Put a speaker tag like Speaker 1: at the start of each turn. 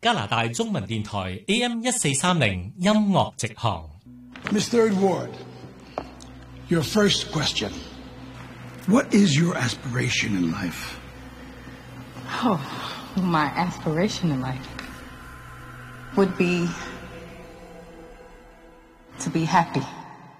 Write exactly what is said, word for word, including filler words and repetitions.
Speaker 1: 加拿大中文電台 A M 一四三零音樂直航。
Speaker 2: Miss Third Ward, your first question. What is your aspiration in life?
Speaker 3: Oh, my aspiration in life would be to be happy.